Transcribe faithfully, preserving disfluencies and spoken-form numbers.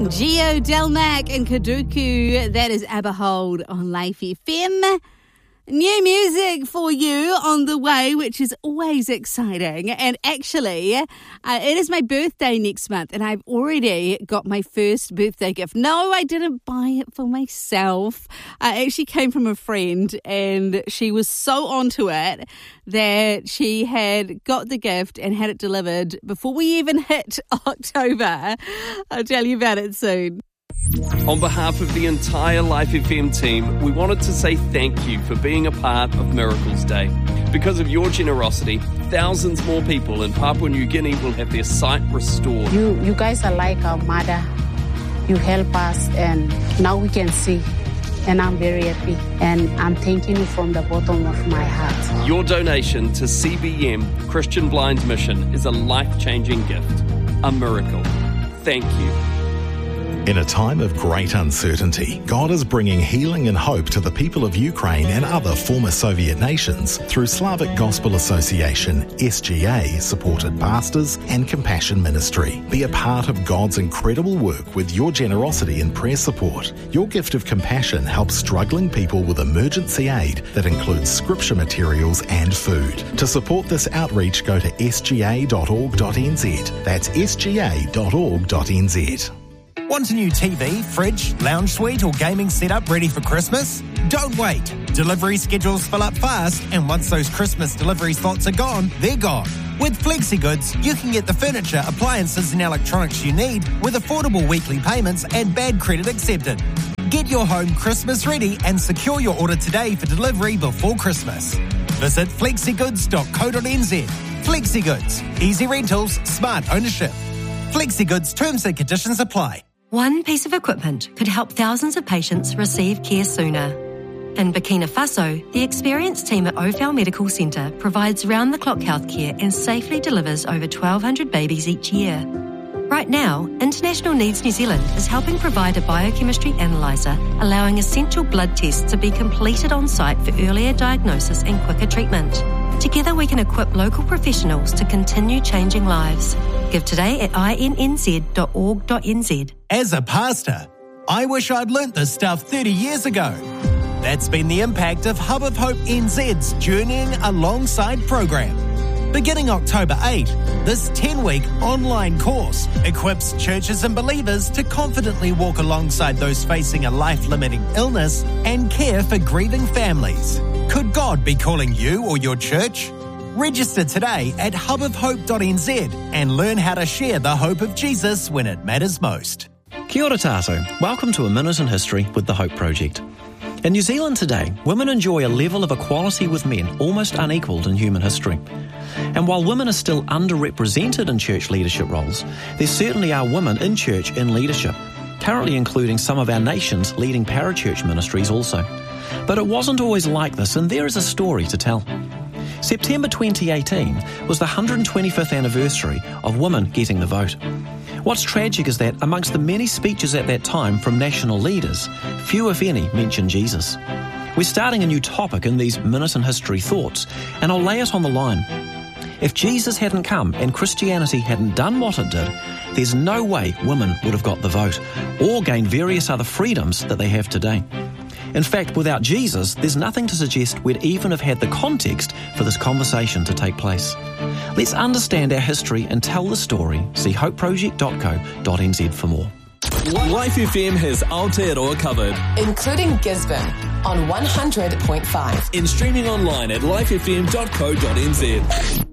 Geo Delmac and Kaduku, that is Aberhold on Life F M. New music for you on the way, which is always exciting. And actually, uh, it is my birthday next month, and I've already got my first birthday gift. No, I didn't buy it for myself. I actually came from a friend, and she was so onto it that she had got the gift and had it delivered before we even hit October. I'll tell you about it soon. On behalf of the entire Life F M team, we wanted to say thank you for being a part of Miracles Day. Because of your generosity, thousands more people in Papua New Guinea will have their sight restored. You, you guys are like our mother. You help us, and now we can see. And I'm very happy, and I'm thanking you from the bottom of my heart. Your donation to C B M, Christian Blind Mission, is a life-changing gift, a miracle. Thank you. In a time of great uncertainty, God is bringing healing and hope to the people of Ukraine and other former Soviet nations through Slavic Gospel Association, S G A, supported pastors and compassion ministry. Be a part of God's incredible work with your generosity and prayer support. Your gift of compassion helps struggling people with emergency aid that includes scripture materials and food. To support this outreach, go to s g a dot org dot n z. That's s g a dot org dot n z. Want a new T V, fridge, lounge suite or gaming setup ready for Christmas? Don't wait. Delivery schedules fill up fast, and once those Christmas delivery slots are gone, they're gone. With FlexiGoods, you can get the furniture, appliances and electronics you need with affordable weekly payments and bad credit accepted. Get your home Christmas ready and secure your order today for delivery before Christmas. Visit flexigoods dot co dot n z. FlexiGoods. Easy rentals, smart ownership. FlexiGoods terms and conditions apply. One piece of equipment could help thousands of patients receive care sooner. In Burkina Faso, the experienced team at Ophel Medical Centre provides round-the-clock healthcare and safely delivers over twelve hundred babies each year. Right now, International Needs New Zealand is helping provide a biochemistry analyser, allowing essential blood tests to be completed on site for earlier diagnosis and quicker treatment. Together we can equip local professionals to continue changing lives. Give today at i n n z dot org dot n z. As a pastor, I wish I'd learnt this stuff thirty years ago. That's been the impact of Hub of Hope N Z's Journeying Alongside program. Beginning October eighth, this ten-week online course equips churches and believers to confidently walk alongside those facing a life-limiting illness and care for grieving families. Could God be calling you or your church? Register today at hub of hope dot n z and learn how to share the hope of Jesus when it matters most. Kia ora tātou. Welcome to A Minute in History with the Hope Project. In New Zealand today, women enjoy a level of equality with men almost unequalled in human history. And while women are still underrepresented in church leadership roles, there certainly are women in church in leadership, currently including some of our nation's leading parachurch ministries also. But it wasn't always like this, and there is a story to tell. September twenty eighteen was the one hundred twenty-fifth anniversary of women getting the vote. What's tragic is that amongst the many speeches at that time from national leaders, few if any mention Jesus. We're starting a new topic in these Minute in History thoughts, and I'll lay it on the line. If Jesus hadn't come and Christianity hadn't done what it did, there's no way women would have got the vote or gained various other freedoms that they have today. In fact, without Jesus, there's nothing to suggest we'd even have had the context for this conversation to take place. Let's understand our history and tell the story. See hope project dot co dot n z for more. Life F M has Aotearoa covered, including Gisborne on one hundred point five and streaming online at life f m dot co dot n z.